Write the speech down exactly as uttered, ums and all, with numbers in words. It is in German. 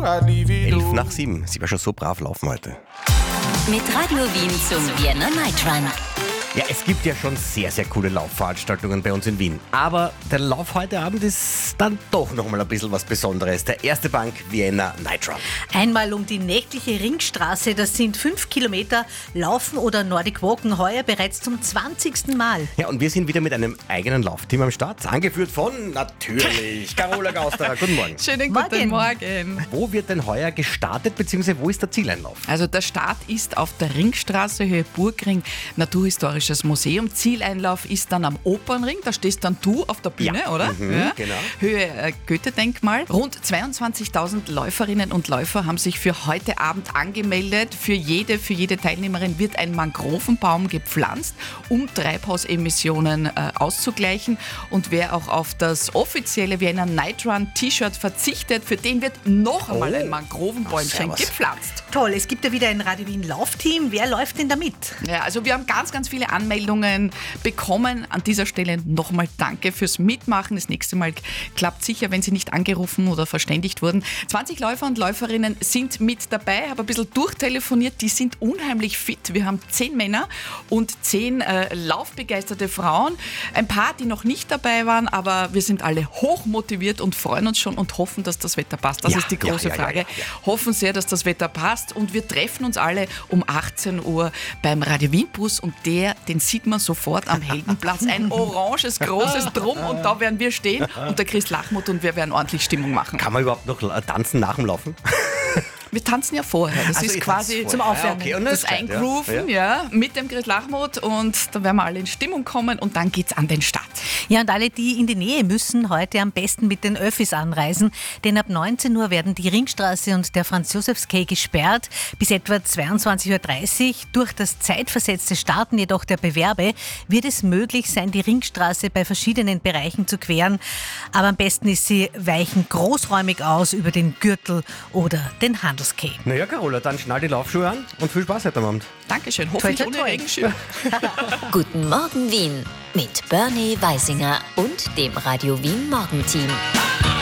Elf nach sieben. Sie war schon so brav laufen heute. Mit Radio Wien zum Vienna Night Run. Ja, es gibt ja schon sehr, sehr coole Laufveranstaltungen bei uns in Wien. Aber der Lauf heute Abend ist dann doch nochmal ein bisschen was Besonderes. Der Erste Bank Vienna Night Run. Einmal um die nächtliche Ringstraße, das sind fünf Kilometer, Laufen oder Nordic Walken heuer bereits zum zwanzigsten Mal. Ja, und wir sind wieder mit einem eigenen Laufteam am Start. Angeführt von, natürlich, Carola Gausterer. Guten Morgen. Schönen guten Morgen. Wo wird denn heuer gestartet, beziehungsweise wo ist der Zieleinlauf? Also der Start ist auf der Ringstraße, Höhe Burgring, Naturhistorisches Museum. Zieleinlauf ist dann am Opernring, da stehst dann du auf der Bühne, Ja. oder? Mhm, ja. genau. Höhe äh, Goethe-Denkmal. Rund zweiundzwanzigtausend Läuferinnen und Läufer haben sich für heute Abend angemeldet. Für jede, für jede Teilnehmerin wird ein Mangrovenbaum gepflanzt, um Treibhausemissionen äh, auszugleichen. Und wer auch auf das offizielle Vienna Night Run T-Shirt verzichtet, für den wird noch einmal Oh. ein Mangrovenbäumchen Ach, servus. gepflanzt. Toll, es gibt ja wieder ein Radio Wien Laufteam. Wer läuft denn da mit? Ja, also wir haben ganz, ganz viele Anmeldungen bekommen. An dieser Stelle nochmal danke fürs Mitmachen. Das nächste Mal klappt sicher, wenn Sie nicht angerufen oder verständigt wurden. zwanzig Läufer und Läuferinnen sind mit dabei. Habe ein bisschen durchtelefoniert. Die sind unheimlich fit. Wir haben zehn Männer und zehn äh, laufbegeisterte Frauen. Ein paar, die noch nicht dabei waren, aber wir sind alle hoch motiviert und freuen uns schon und hoffen, dass das Wetter passt. Das Ja, ist die ja, große ja, ja, Frage. ja, ja. Hoffen sehr, dass das Wetter passt und wir treffen uns alle um achtzehn Uhr beim Radio Wien Bus und der, den sieht man sofort am Heldenplatz. Ein oranges, großes Drum und da werden wir stehen und der Chris Lachmuth und wir werden ordentlich Stimmung machen. Kann man überhaupt noch la- tanzen nach dem Laufen? Wir tanzen ja vorher. Das Also ist ihr quasi tanzt zum vorher. Aufwärmen. Ja, okay. Und das das ist gescheit, Eingrooven, ja. ja. mit dem Chris Lachmuth und da werden wir alle in Stimmung kommen und dann geht's an den Start. Ja, und alle, die in die Nähe müssen, heute am besten mit den Öffis anreisen, denn ab neunzehn Uhr werden die Ringstraße und der Franz-Josefs-Quai gesperrt. Bis etwa zweiundzwanzig Uhr dreißig. Durch das zeitversetzte Starten jedoch der Bewerbe wird es möglich sein, die Ringstraße bei verschiedenen Bereichen zu queren. Aber am besten ist, sie weichen großräumig aus über den Gürtel oder den Handelsquai. Naja, Carola, dann schnall die Laufschuhe an und viel Spaß heute Abend. Dankeschön. Hoffentlich Toi, toi, ohne toi. Regenschirm. Guten Morgen Wien mit Bernie Weisinger und dem Radio Wien Morgenteam.